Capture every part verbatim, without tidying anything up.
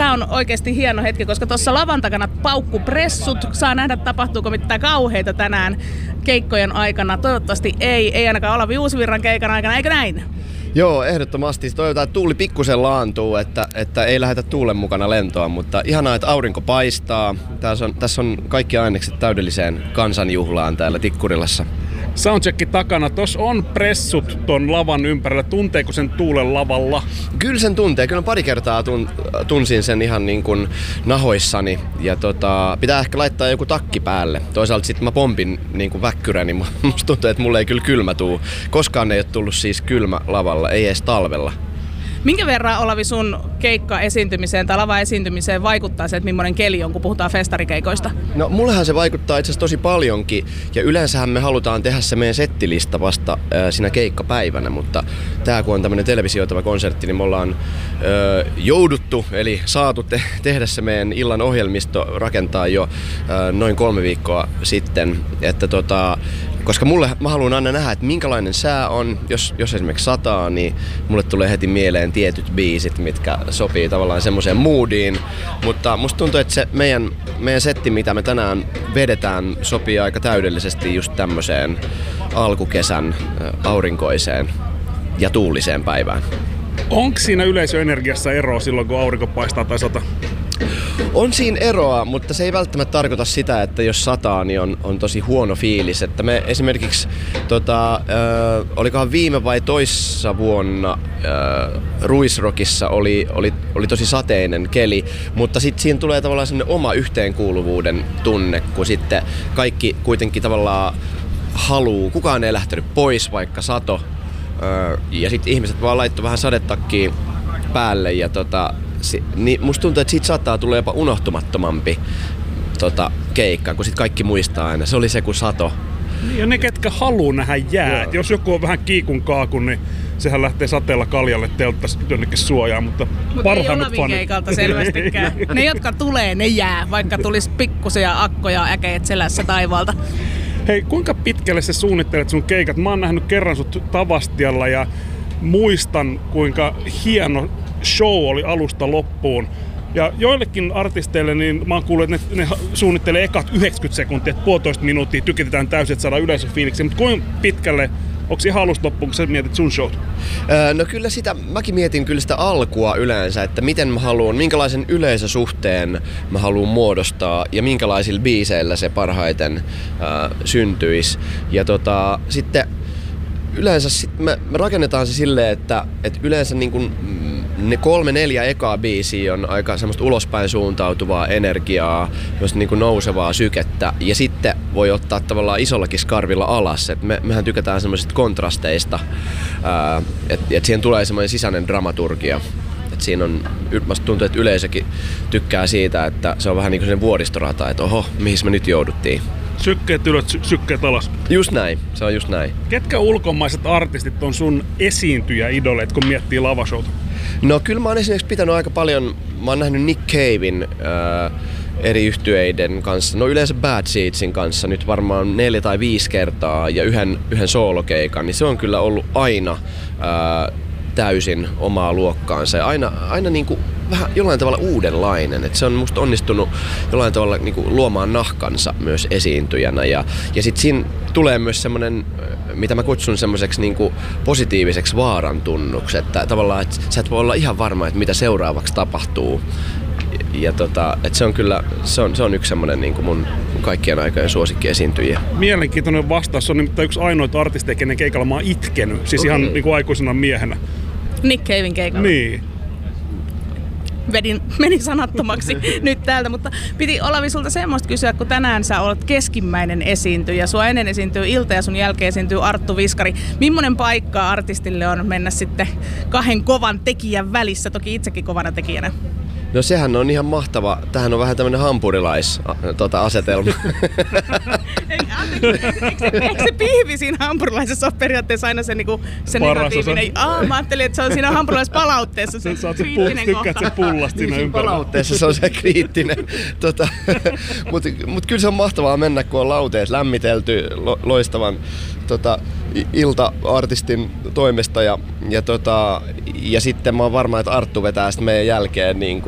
tää on oikeasti hieno hetki, koska tuossa lavan takana paukkupressut. Saa nähdä, tapahtuuko mitään kauheita tänään keikkojen aikana. Toivottavasti ei, ei ainakaan Olavi Uusvirran keikan aikana, eikö näin? Joo, ehdottomasti. Toivotaan, että tuuli pikkusen laantuu, että, että ei lähdetä tuulen mukana lentoa, mutta ihanaa, että aurinko paistaa. Tässä on, tässä on kaikki ainekset täydelliseen kansanjuhlaan täällä Tikkurilassa. Soundchecki takana. Tuossa on pressut ton lavan ympärillä. Tunteeko sen tuulen lavalla? Kyllä sen tuntee. Kyllä pari kertaa tun, tunsin sen ihan niin kuin nahoissani. Ja tota, pitää ehkä laittaa joku takki päälle. Toisaalta sitten mä pompin niin kuin väkkyräni. Musta tuntuu, että mulle ei kyllä kylmä tuu. Koskaan ei ole tullut siis kylmä lavalla, ei edes talvella. Minkä verran, Olavi, sun keikka-esiintymiseen tai lava-esiintymiseen vaikuttaa se, että millainen keli on, kun puhutaan festarikeikoista? No mullehan se vaikuttaa itse asiassa tosi paljonkin, ja yleensähän me halutaan tehdä se meidän settilista vasta äh, siinä keikkapäivänä, mutta tää kun on tämmönen televisioitava konsertti, niin me ollaan äh, jouduttu, eli saatu te- tehdä se meidän illan ohjelmisto rakentaa jo äh, noin kolme viikkoa sitten, että tota, koska mulle, mä haluan aina nähdä, että minkälainen sää on, jos, jos esimerkiksi sataa, niin mulle tulee heti mieleen tietyt biisit, mitkä sopii tavallaan semmoiseen moodiin. Mutta musta tuntuu, että se meidän, meidän setti, mitä me tänään vedetään, sopii aika täydellisesti just tämmöiseen alkukesän aurinkoiseen ja tuuliseen päivään. Onko siinä yleisöenergiassa eroa silloin, kun aurinko paistaa tai sata? On siinä eroa, mutta se ei välttämättä tarkoita sitä, että jos sataa, niin on, on tosi huono fiilis. Että me esimerkiksi, tota, äh, olikohan viime vai toissa vuonna äh, Ruisrockissa oli, oli, oli tosi sateinen keli, mutta sitten siinä tulee tavallaan semmoinen oma yhteenkuuluvuuden tunne, kun sitten kaikki kuitenkin tavallaan haluu, kukaan ei lähtenyt pois, vaikka sato, äh, ja sitten ihmiset vaan laittoi vähän sadetakkiin päälle ja tota, Si- niin musta tuntuu, että siitä saattaa tulla jopa unohtumattomampi tota, keikka, kun sit kaikki muistaa aina. Se oli se, kun sato. Ja ne, ketkä haluu nähdä jäät. Jos joku on vähän kiikun kaakun, niin sehän lähtee sateella kaljalle telttas jonnekin suojaan, mutta Mut parhaimmat fanit... fanit... keikalta selvästikään. Ne, jotka tulee, ne jää, vaikka tulisi pikkusia akkoja äkeet selässä taivaalta. Hei, kuinka pitkälle sä suunnittelet sun keikat? Mä oon nähnyt kerran sut Tavastialla ja muistan, kuinka hieno show oli alusta loppuun. Ja joillekin artisteille niin mä oon kuullut, että ne, ne suunnittelee ekat yhdeksänkymmentä sekuntia, että puolitoista minuuttia tykitetään täysin, että saadaan yleisöfiiliksi. Mutta kuinka pitkälle, onko ihan alusta loppuun, kun sä mietit sun showt? Öö, no kyllä sitä, mäkin mietin kyllä sitä alkua yleensä, että miten mä haluan, minkälaisen yleisösuhteen mä haluan muodostaa ja minkälaisilla biiseillä se parhaiten öö, syntyisi. Ja tota, sitten yleensä sit me, me rakennetaan se silleen, että, että yleensä niin kun ne kolme, neljä ekaa biisiä on aika semmoista ulospäin suuntautuvaa energiaa, niin kuin nousevaa sykettä, ja sitten voi ottaa tavallaan isollakin skarvilla alas. Et me, mehän tykätään semmoisista kontrasteista, että et siihen tulee semmoinen sisäinen dramaturgia. Et siinä on, musta tuntuu, että yleisökin tykkää siitä, että se on vähän niin kuin sen vuoristorata, että oho, mihin me nyt jouduttiin. Sykkeet ylös, sy- sykkeet alas. Just näin, se on just näin. Ketkä ulkomaiset artistit on sun esiintyjä-idoleet, kun miettii lavashowta? No kyllä mä oon esimerkiksi pitänyt aika paljon, mä oon nähnyt Nick Caven äh, eri yhtyeiden kanssa, no yleensä Bad Seedsin kanssa nyt varmaan neljä tai viisi kertaa ja yhden, yhden soolokeikan, niin se on kyllä ollut aina äh, täysin omaa luokkaansa ja aina, aina niin kuin vähän jollain tavalla uudenlainen. Et se on musta onnistunut jollain tavalla niin kuin luomaan nahkansa myös esiintyjänä ja, ja sit siinä tulee myös semmonen, mitä mä kutsun semmoiseksi niin kuin positiiviseksi vaarantunnuksi, että tavallaan et sä et voi olla ihan varma, että mitä seuraavaksi tapahtuu. Ja tota, et se on kyllä, se on, se on yksi semmoinen niin kuin mun kaikkien aikojen suosikkiesiintyjiä. Mielenkiintoinen vastaus. Se on nimittäin yksi ainoita artisteja, kenen keikalla mä oon itkenyt. Siis okay. Ihan niin kuin aikuisena miehenä. Nick Caven keikalla. Niin. Vedin, meni sanattomaksi nyt täältä, mutta piti Olavi sulta semmoista kysyä, kun tänään sä olet keskimmäinen esiintyjä. Sua ennen esiintyy Ilta ja sun jälkeen esiintyy Arttu Viskari. Millainen paikka artistille on mennä sitten kahden kovan tekijän välissä, toki itsekin kovana tekijänä? No sehän on ihan mahtava. Tämähän on vähän tämmönen hampurilais-asetelma. Tota, Eikö se pihvi siinä hampurilaisessa ole periaatteessa aina se, niinku, se negatiivinen? Aa, mä ajattelin, että se on siinä hampurilaispalautteessa se kriittinen kohta. Tykkäät sen pullasti siinä niin, ympärillä. Palautteessa se on se kriittinen. tota, Mutta mut kyllä se on mahtavaa mennä, kun on lauteet lämmitelty lo, loistavan tota, Ilta-artistin toimesta. Ja, ja, tota, ja sitten mä oon varma, että Arttu vetää sitten meidän jälkeen niin kun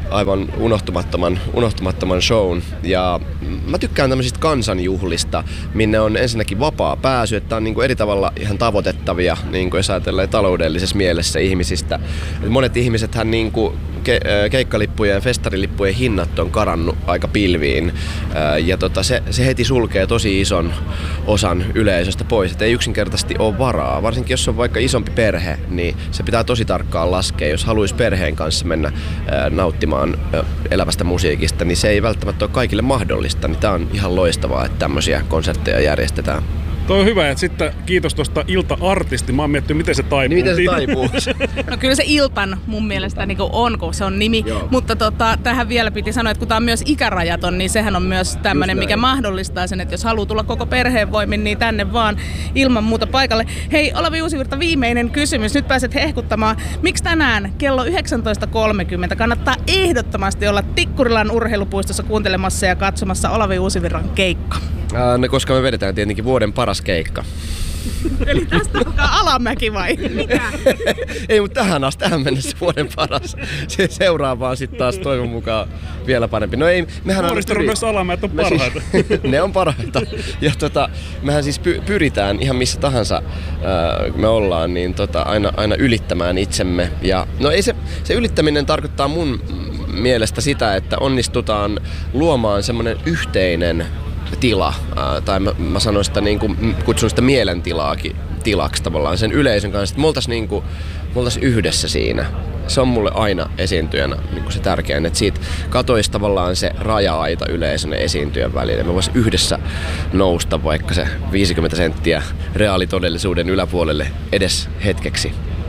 aivan unohtumattoman, unohtumattoman shown. Ja mä tykkään tämmöisistä kansanjuhlista, minne on ensinnäkin vapaa pääsy, että on niin kuin eri tavalla ihan tavoitettavia, niin kuin jos ajatellaan taloudellisessa mielessä ihmisistä. Et monet ihmisethän niin kuin ke- keikkalippujen ja festarilippujen hinnat on karannut aika pilviin. Ja tota, se, se heti sulkee tosi ison osan yleisöstä pois, että ei yksinkertaisesti ole varaa. Varsinkin jos on vaikka isompi perhe, niin se pitää tosi tarkkaan laskea. Jos haluaisi perheen kanssa mennä ää, nauttimaan ää, elävästä musiikista, niin se ei välttämättä ole kaikille mahdollista. Niin tää on ihan loistavaa, että tämmöisiä konsertteja järjestetään. Toi on hyvä, että sitten kiitos tuosta ilta-artisti. Mä oon miettinyt, miten se taipuu. Niin miten se taipuu? No kyllä se Iltan mun mielestä niin on, kun se on nimi. Joo. Mutta tota, tähän vielä piti sanoa, että kun tää on myös ikärajaton, niin sehän on myös tämmönen, mikä mahdollistaa sen, että jos haluaa tulla koko perheen voimin, niin tänne vaan ilman muuta paikalle. Hei, Olavi Uusivirta, viimeinen kysymys. Nyt pääset hehkuttamaan. Miksi tänään kello yhdeksäntoista kolmekymmentä kannattaa ehdottomasti olla Tikkurilan urheilupuistossa kuuntelemassa ja katsomassa Olavi Uusivirran keikka? Ää, no, koska me vedetään tietenkin vuoden paras keikka. Eli tästä alkaa alamäki vai mikä? Ei, mutta tähän asti, tähän mennessä vuoden paras. Se seuraavaan sitten taas toivon mukaan vielä parempi. No ei, mehän Vuoristoron pyri... myös alamäet on parhaita. Siis, ne on parhaita. Ja tota, mehän siis py- pyritään ihan missä tahansa äh, me ollaan, niin tota, aina, aina ylittämään itsemme. Ja, no ei se, se ylittäminen tarkoittaa mun mielestä sitä, että onnistutaan luomaan semmoinen yhteinen tila, ää, tai mä, mä sanoin sitä, niin kuin, kutsun sitä mielentilaakin tilaksi tavallaan sen yleisön kanssa, että me oltais, niin kuin, me oltais yhdessä siinä. Se on mulle aina esiintyjänä niin kuin se tärkein, että siitä katoisi tavallaan se raja-aita yleisön ja esiintyjän välillä. Me vois yhdessä nousta vaikka se viisikymmentä senttiä reaalitodellisuuden yläpuolelle edes hetkeksi.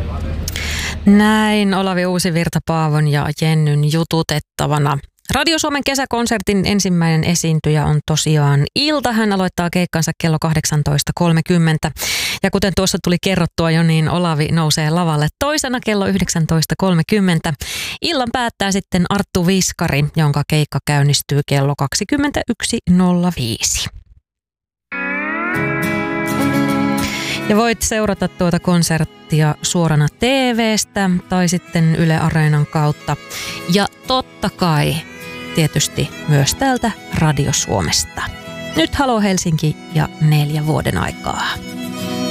Näin Olavi Uusivirta Paavon ja Jennyn jututettavana. Radio Suomen kesäkonsertin ensimmäinen esiintyjä on tosiaan Ilta. Hän aloittaa keikkansa kello kahdeksantoista kolmekymmentä. Ja kuten tuossa tuli kerrottua jo, niin Olavi nousee lavalle toisena kello yhdeksäntoista kolmekymmentä. Illan päättää sitten Arttu Viskari, jonka keikka käynnistyy kello kaksikymmentäyksi nolla viisi. Ja voit seurata tuota konserttia suorana T V:stä tai sitten Yle Areenan kautta. Ja totta kai tietysti myös täältä Radio Suomesta. Nyt Halo Helsinki ja neljä vuoden aikaa.